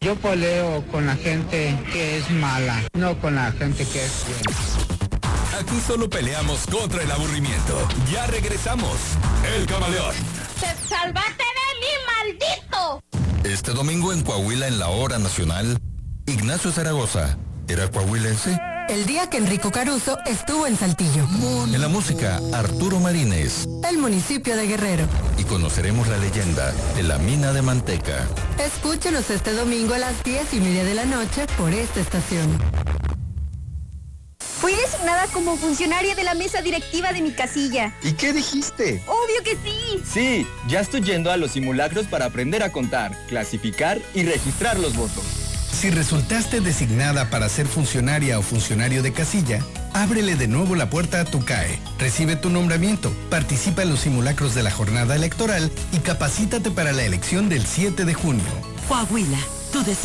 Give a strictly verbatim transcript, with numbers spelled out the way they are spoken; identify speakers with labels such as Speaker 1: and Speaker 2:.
Speaker 1: Yo peleo con la gente que es mala, no con la gente que es buena.
Speaker 2: Aquí solo peleamos contra el aburrimiento. Ya regresamos. El Camaleón.
Speaker 3: ¡Te salvaste de mí, maldito!
Speaker 2: Este domingo en Coahuila, en la hora nacional, Ignacio Zaragoza, ¿era coahuilense?
Speaker 4: El día que Enrico Caruso estuvo en Saltillo.
Speaker 2: En la música, Arturo Marínez.
Speaker 4: El municipio de Guerrero.
Speaker 2: Y conoceremos la leyenda de la mina de manteca.
Speaker 4: Escúchenos este domingo a las diez y media de la noche por esta estación.
Speaker 5: Fui designada como funcionaria de la mesa directiva de mi casilla.
Speaker 6: ¿Y qué dijiste?
Speaker 5: ¡Obvio que sí!
Speaker 6: Sí, ya estoy yendo a los simulacros para aprender a contar, clasificar y registrar los votos.
Speaker 7: Si resultaste designada para ser funcionaria o funcionario de casilla, ábrele de nuevo la puerta a tu C A E. Recibe tu nombramiento, participa en los simulacros de la jornada electoral y capacítate para la elección del siete de junio.
Speaker 8: Coahuila, tu decisión.